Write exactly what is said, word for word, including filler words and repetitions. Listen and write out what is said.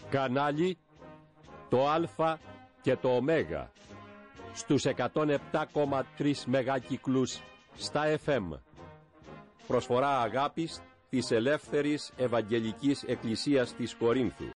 Κανάλι το Α και το Ω στους εκατόν επτά κόμμα τρία μεγάκυκλους στα εφ εμ. Προσφορά αγάπης της Ελεύθερης Ευαγγελικής Εκκλησίας της Κορίνθου.